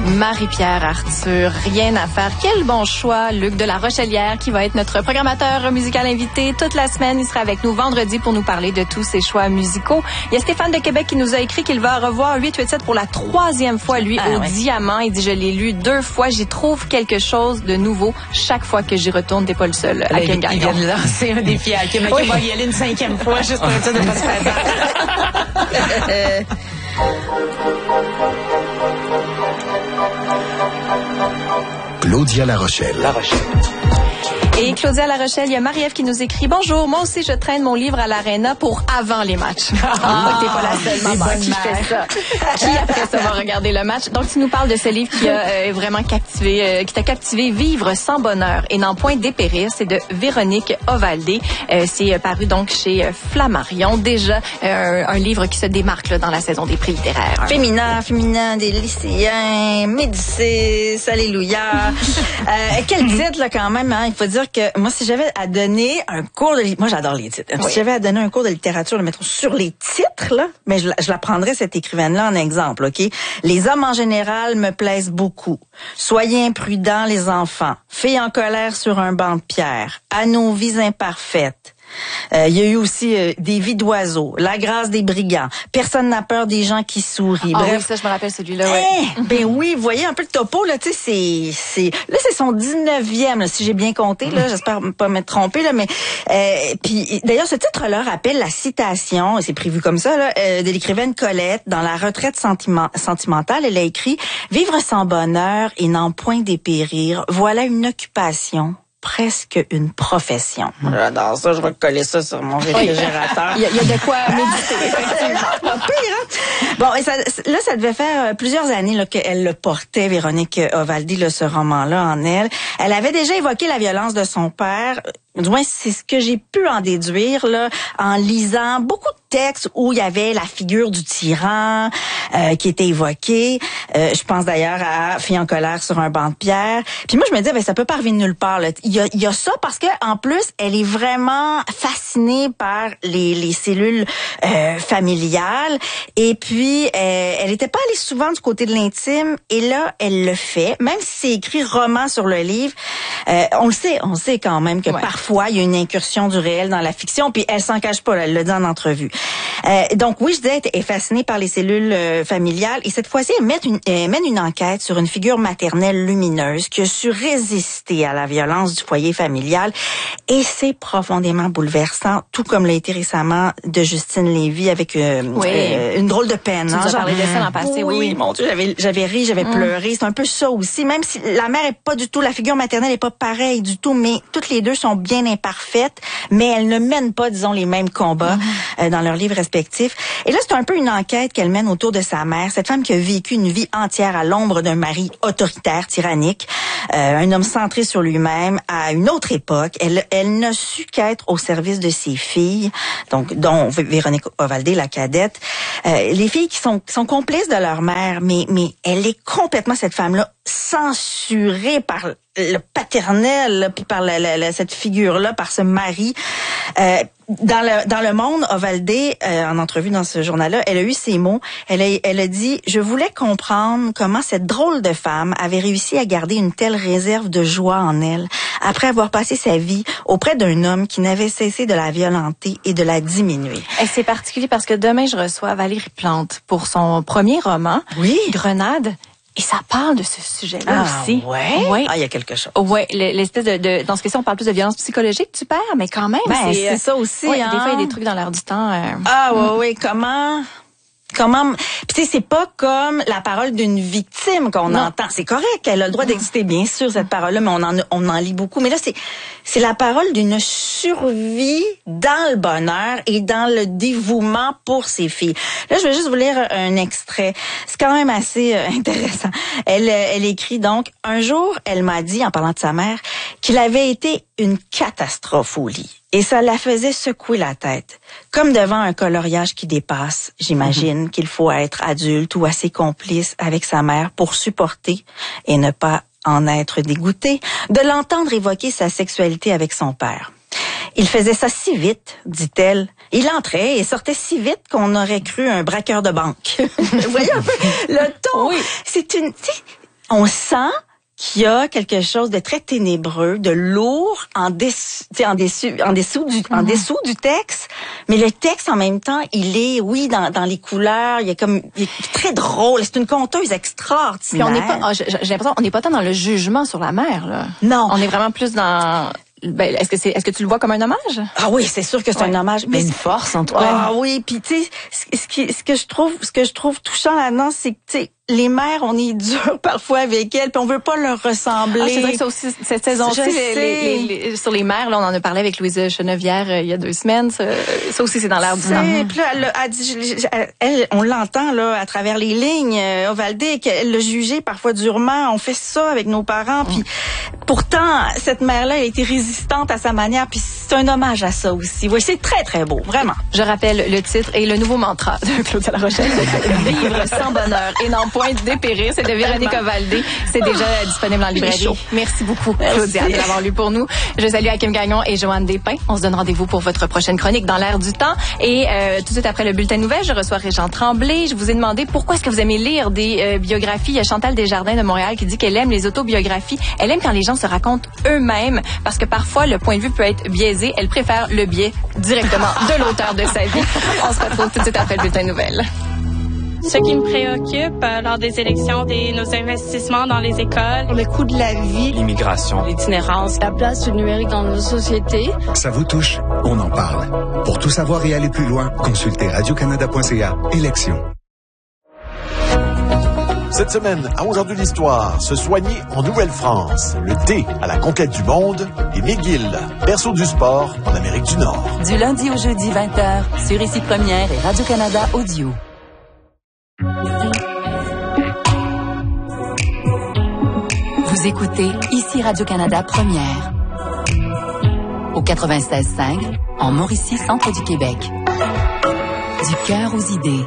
Marie-Pierre Arthur, rien à faire. Quel bon choix, Luc de la Rochelière, qui va être notre programmateur musical invité toute la semaine. Il sera avec nous vendredi pour nous parler de tous ses choix musicaux. Il y a Stéphane de Québec qui nous a écrit qu'il va revoir 887 pour la 3e fois, lui, au Diamant. Il dit, je l'ai lu 2 fois. J'y trouve quelque chose de nouveau chaque fois que j'y retourne. T'es pas le seul. À Ken Gagnon. Il vient de lancer un défi à Kim. Il va y aller une 5e fois, juste pour être sûr de pas se faire battre. Claudia La Rochelle. Et Claudia La Rochelle, il y a Marie-Ève qui nous écrit « Bonjour, moi aussi je traîne mon livre à l'Arena pour avant les matchs. » T'es pas la seule maman qui fait ça. Qui après ça va regarder le match. Donc tu nous parles de ce livre qui a vraiment captivé, qui t'a captivé, Vivre sans bonheur et n'en point dépérir. C'est de Véronique Ovaldé. C'est paru donc chez Flammarion. Déjà un livre qui se démarque là, dans la saison des prix littéraires. Féminin, des lycéens, Médicis, alléluia. Quel titre là quand même, hein? Il faut dire que moi, si j'avais à donner un cours de... Moi, j'adore les titres. Si j'avais à donner un cours de littérature, le mettre sur les titres, là, mais je la prendrais, cette écrivaine-là, en exemple, OK? Les hommes, en général, me plaisent beaucoup. Soyez imprudents, les enfants. Filles en colère sur un banc de pierre. À nos vies imparfaites. Il y a eu aussi Des vies d'oiseaux, La grâce des brigands, Personne n'a peur des gens qui sourient. Ah bref, oui, ça je me rappelle celui-là. Ouais. Ben oui, vous voyez un peu le topo là, tu sais, c'est son 19e là, si j'ai bien compté là, j'espère pas m'être trompée là, mais puis d'ailleurs ce titre-là rappelle la citation, et c'est prévu comme ça là, de l'écrivaine Colette dans La retraite sentimentale. Elle a écrit Vivre sans bonheur et n'en point dépérir, voilà une occupation. Presque une profession. J'adore ça, je vais coller ça sur mon réfrigérateur. Il y a de quoi méditer. Pas pire, hein? Bon, et ça devait faire plusieurs années là, qu'elle le portait, Véronique Ovaldé, là, ce roman-là en elle. Elle avait déjà évoqué la violence de son père. Du moins, c'est ce que j'ai pu en déduire là, en lisant beaucoup de textes où il y avait la figure du tyran qui était évoquée. Je pense d'ailleurs à Fille en colère sur un banc de pierre. Puis moi, je me dis, ben ça peut pas arriver de nulle part. Là. Il y a ça parce que en plus, elle est vraiment fascinée par les cellules familiales. Et puis, elle était pas allée souvent du côté de l'intime. Et là, elle le fait. Même si c'est écrit roman sur le livre, on le sait quand même que parfois, il y a une incursion du réel dans la fiction, puis elle s'en cache pas, là, elle le dit en entrevue. Donc oui, je disais, elle est fascinée par les cellules familiales, et cette fois-ci, elle mène une enquête sur une figure maternelle lumineuse qui a su résister à la violence du foyer familial, et c'est profondément bouleversant, tout comme l'a été récemment de Justine Lévy avec une drôle de peine. Tu nous as parlé de ça l'an passé, oui. Mon Dieu, j'avais ri, j'avais pleuré, c'est un peu ça aussi, même si la mère est pas du tout, la figure maternelle est pas pareille du tout, mais toutes les deux sont bien imparfaites, mais elles ne mènent pas, disons, les mêmes combats dans leurs livres respectifs. Et là, c'est un peu une enquête qu'elle mène autour de sa mère, cette femme qui a vécu une vie entière à l'ombre d'un mari autoritaire, tyrannique, un homme centré sur lui-même à une autre époque. Elle n'a su qu'être au service de ses filles, donc dont Véronique Ovaldé, la cadette. Les filles qui sont complices de leur mère, mais elle est complètement, cette femme-là, censurée par le paternel, puis par cette figure-là, par ce mari. Dans le Monde, Ovaldé, en entrevue dans ce journal-là, elle a eu ces mots. Elle a dit « Je voulais comprendre comment cette drôle de femme avait réussi à garder une telle réserve de joie en elle, après avoir passé sa vie auprès d'un homme qui n'avait cessé de la violenter et de la diminuer. » Et c'est particulier parce que demain, je reçois Valérie Plante pour son premier roman, Grenade. Et ça parle de ce sujet-là aussi. Ouais? Ah, il y a quelque chose. Ouais, l'espèce de dans ce cas-ci, on parle plus de violence psychologique du père, mais quand même, c'est ça aussi. Ouais, hein? Des fois, il y a des trucs dans l'air du temps. Comment puis tu sais, c'est pas comme la parole d'une victime qu'on entend. C'est correct, elle a le droit d'exister, bien sûr, cette parole-là, mais on en lit beaucoup. Mais là, c'est la parole d'une survie dans le bonheur et dans le dévouement pour ses filles. Là, je vais juste vous lire un extrait. C'est quand même assez intéressant. Elle écrit donc, un jour, elle m'a dit, en parlant de sa mère, qu'il avait été une catastrophe au lit. Et ça la faisait secouer la tête. Comme devant un coloriage qui dépasse, j'imagine qu'il faut être adulte ou assez complice avec sa mère pour supporter et ne pas en être dégoûté de l'entendre évoquer sa sexualité avec son père. Il faisait ça si vite, dit-elle. Il entrait et sortait si vite qu'on aurait cru un braqueur de banque. Vous voyez un peu le ton? Oui. C'est une... on sent qu'il y a quelque chose de très ténébreux, de lourd en dessous du texte, mais le texte en même temps, il est dans les couleurs, il est très drôle, c'est une conteuse extraordinaire. Puis j'ai l'impression on n'est pas tant dans le jugement sur la mère là. Non, on est vraiment plus dans est-ce que tu le vois comme un hommage? Ah oui, c'est sûr que c'est un hommage, mais une force en tout cas. Ah oui, puis tu sais ce que je trouve touchant là-dedans, c'est que tu sais les mères, on est dur parfois avec elles, puis on veut pas leur ressembler. C'est vrai que ça aussi, cette saison-ci, sur les mères, là, on en a parlé avec Louise Chenevière il y a 2 semaines. Ça aussi, c'est dans l'air du temps. Puis là, on l'entend là à travers les lignes, Ovaldé, qu'elle l'a jugé parfois durement. On fait ça avec nos parents, puis pourtant, cette mère-là, elle a été résistante à sa manière, puis c'est un hommage à ça aussi. Oui, c'est très, très beau, vraiment. Je rappelle le titre et le nouveau mantra de Claudia La Rochelle, vivre sans bonheur et non point de dépérir. C'est de Véronique Ovaldé. C'est déjà disponible en librairie. Merci beaucoup, Claudia, de l'avoir lu pour nous. Je salue Hakim Gagnon et Joanne Despins. On se donne rendez-vous pour votre prochaine chronique dans l'air du temps. Et tout de suite après le bulletin de nouvelles, je reçois Régent Tremblay. Je vous ai demandé pourquoi est-ce que vous aimez lire des biographies. Il y a Chantal Desjardins de Montréal qui dit qu'elle aime les autobiographies. Elle aime quand les gens se racontent eux-mêmes parce que parfois le point de vue peut être biaisé. Elle préfère le biais directement de l'auteur de sa vie. On se retrouve tout de suite après le bulletin de nouvelles. Ce qui me préoccupe lors des élections, c'est nos investissements dans les écoles, le coût de la vie, l'immigration, l'itinérance, la place du numérique dans nos sociétés. Ça vous touche? On en parle. Pour tout savoir et aller plus loin, consultez radiocanada.ca. Élections. Cette semaine, à Aujourd'hui l'Histoire, se soigner en Nouvelle-France, le thé à la conquête du monde et McGill, berceau du sport en Amérique du Nord. Du lundi au jeudi 20h, sur Ici Première et Radio-Canada Audio. Vous écoutez Ici Radio-Canada Première. Au 96.5, en Mauricie, centre du Québec. Du cœur aux idées.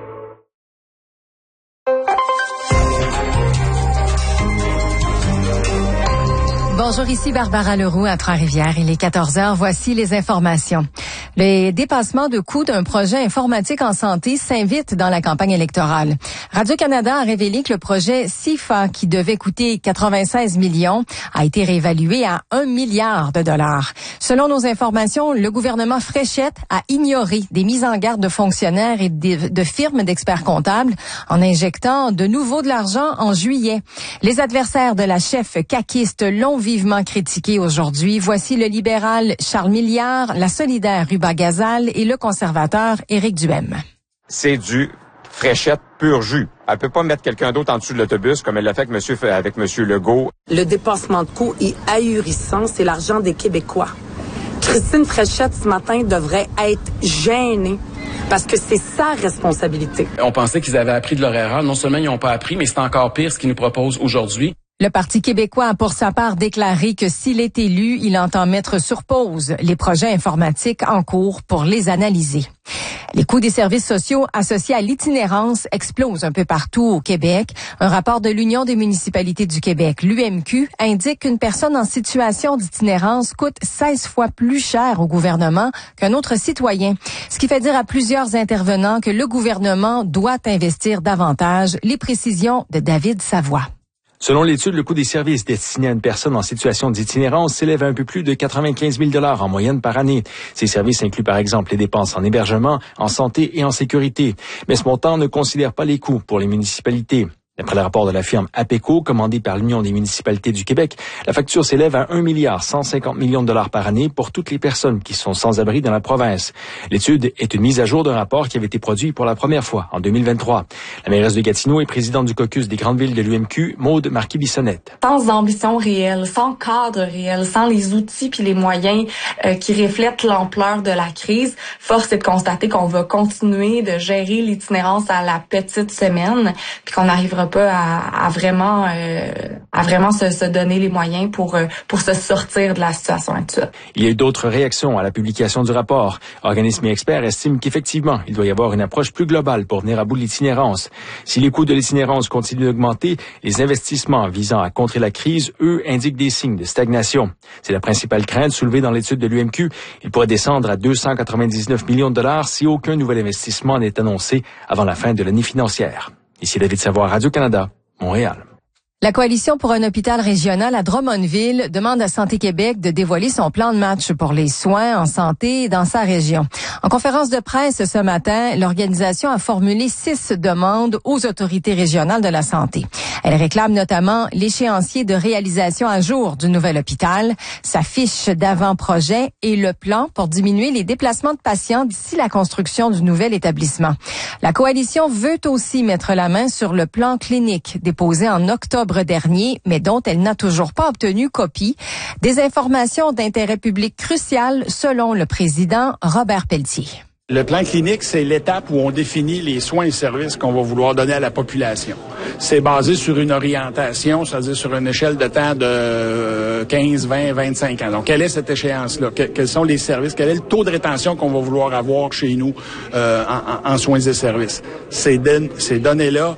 Bonjour, ici Barbara Leroux à Trois-Rivières. Il est 14h. Voici les informations. Les dépassements de coûts d'un projet informatique en santé s'invitent dans la campagne électorale. Radio-Canada a révélé que le projet CIFA, qui devait coûter 96 millions, a été réévalué à 1 milliard de dollars. Selon nos informations, le gouvernement Fréchette a ignoré des mises en garde de fonctionnaires et de firmes d'experts comptables en injectant de nouveau de l'argent en juillet. Les adversaires de la chef caquiste l'ont vivement critiqué aujourd'hui. Voici le libéral Charles Milliard, la solidaire Ruba Gazal et le conservateur Éric Duhem. C'est du Fréchette pur jus. Elle peut pas mettre quelqu'un d'autre en dessous de l'autobus comme elle l'a fait avec monsieur Legault. Le dépassement de coûts est ahurissant. C'est l'argent des Québécois. Christine Fréchette, ce matin, devrait être gênée parce que c'est sa responsabilité. On pensait qu'ils avaient appris de leur erreur. Non seulement ils n'ont pas appris, mais c'est encore pire ce qu'ils nous proposent aujourd'hui. Le Parti québécois a pour sa part déclaré que s'il est élu, il entend mettre sur pause les projets informatiques en cours pour les analyser. Les coûts des services sociaux associés à l'itinérance explosent un peu partout au Québec. Un rapport de l'Union des municipalités du Québec, l'UMQ, indique qu'une personne en situation d'itinérance coûte 16 fois plus cher au gouvernement qu'un autre citoyen. Ce qui fait dire à plusieurs intervenants que le gouvernement doit investir davantage. Les précisions de David Savoie. Selon l'étude, le coût des services destinés à une personne en situation d'itinérance s'élève à un peu plus de 95 000 $ en moyenne par année. Ces services incluent par exemple les dépenses en hébergement, en santé et en sécurité. Mais ce montant ne considère pas les coûts pour les municipalités. D'après le rapport de la firme APECO, commandé par l'Union des municipalités du Québec, la facture s'élève à 1 milliard 150 millions de $ par année pour toutes les personnes qui sont sans abri dans la province. L'étude est une mise à jour d'un rapport qui avait été produit pour la première fois en 2023. La mairesse de Gatineau et présidente du caucus des grandes villes de l'UMQ, Maude Marquis-Bissonnette. Sans ambition réelle, sans cadre réel, sans les outils puis les moyens qui reflètent l'ampleur de la crise, force est de constater qu'on va continuer de gérer l'itinérance à la petite semaine puis qu'on n'arrivera pas à vraiment se donner les moyens pour se sortir de la situation actuelle. Il y a eu d'autres réactions à la publication du rapport. Organismes et experts estiment qu'effectivement, il doit y avoir une approche plus globale pour venir à bout de l'itinérance. Si les coûts de l'itinérance continuent d'augmenter, les investissements visant à contrer la crise, eux, indiquent des signes de stagnation. C'est la principale crainte soulevée dans l'étude de l'UMQ. Il pourrait descendre à 299 millions de $ si aucun nouvel investissement n'est annoncé avant la fin de l'année financière. Ici David Savoie, Radio-Canada, Montréal. La Coalition pour un hôpital régional à Drummondville demande à Santé Québec de dévoiler son plan de match pour les soins en santé dans sa région. En conférence de presse ce matin, l'organisation a formulé 6 demandes aux autorités régionales de la santé. Elle réclame notamment l'échéancier de réalisation à jour du nouvel hôpital, sa fiche d'avant-projet et le plan pour diminuer les déplacements de patients d'ici la construction du nouvel établissement. La coalition veut aussi mettre la main sur le plan clinique déposé en octobre dernier, mais dont elle n'a toujours pas obtenu copie. Des informations d'intérêt public cruciales selon le président Robert Pelletier. Le plan clinique, c'est l'étape où on définit les soins et services qu'on va vouloir donner à la population. C'est basé sur une orientation, c'est-à-dire sur une échelle de temps de 15, 20, 25 ans. Donc, quelle est cette échéance-là? Quels sont les services? Quel est le taux de rétention qu'on va vouloir avoir chez nous en soins et services? Ces données-là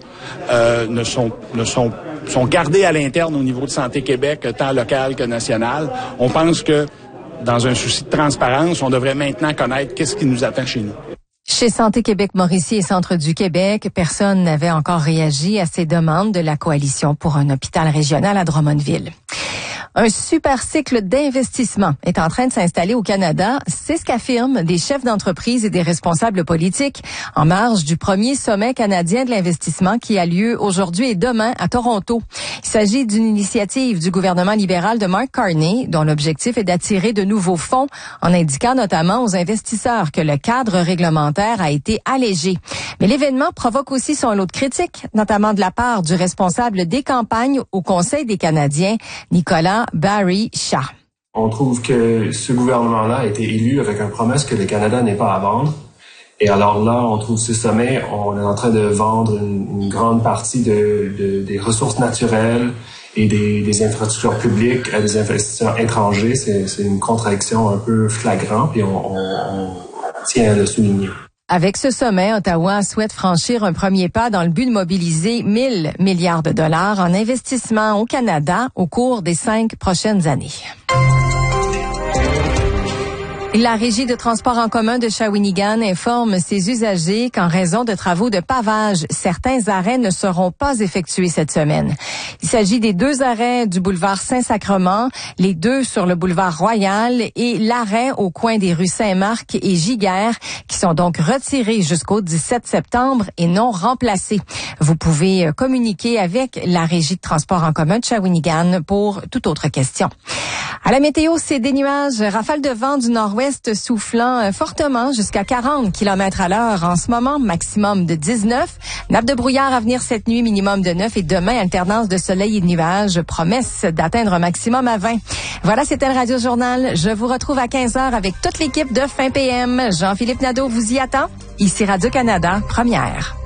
sont gardées à l'interne au niveau de Santé Québec, tant local que national. On pense que dans un souci de transparence, on devrait maintenant connaître qu'est-ce qui nous attend chez nous. Chez Santé Québec Mauricie et Centre du Québec, personne n'avait encore réagi à ces demandes de la Coalition pour un hôpital régional à Drummondville. Un super cycle d'investissement est en train de s'installer au Canada. C'est ce qu'affirment des chefs d'entreprise et des responsables politiques en marge du premier sommet canadien de l'investissement qui a lieu aujourd'hui et demain à Toronto. Il s'agit d'une initiative du gouvernement libéral de Mark Carney dont l'objectif est d'attirer de nouveaux fonds en indiquant notamment aux investisseurs que le cadre réglementaire a été allégé. Mais l'événement provoque aussi son lot de critiques, notamment de la part du responsable des campagnes au Conseil des Canadiens, Nicolas Barry Shah. On trouve que ce gouvernement-là a été élu avec une promesse que le Canada n'est pas à vendre. Et alors là, on trouve ce sommet, on est en train de vendre une grande partie des ressources naturelles et des infrastructures publiques à des investisseurs étrangers. C'est une contradiction un peu flagrante, puis on tient à le souligner. Avec ce sommet, Ottawa souhaite franchir un premier pas dans le but de mobiliser 1 000 milliards de dollars en investissement au Canada au cours des 5 prochaines années. La Régie de transport en commun de Shawinigan informe ses usagers qu'en raison de travaux de pavage, certains arrêts ne seront pas effectués cette semaine. Il s'agit des 2 arrêts du boulevard Saint-Sacrement, les 2 sur le boulevard Royal et l'arrêt au coin des rues Saint-Marc et Giguère qui sont donc retirés jusqu'au 17 septembre et non remplacés. Vous pouvez communiquer avec la Régie de transport en commun de Shawinigan pour toute autre question. À la météo, c'est des nuages, rafales de vent du nord-ouest soufflant fortement jusqu'à 40 km/h en ce moment, maximum de 19. Nappe de brouillard à venir cette nuit, minimum de 9 et demain, alternance de soleil et de nuages, promesse d'atteindre un maximum à 20. Voilà, c'était le Radio Journal. Je vous retrouve à 15h avec toute l'équipe de Fin PM. Jean-Philippe Nadeau vous y attend. Ici Radio-Canada, première.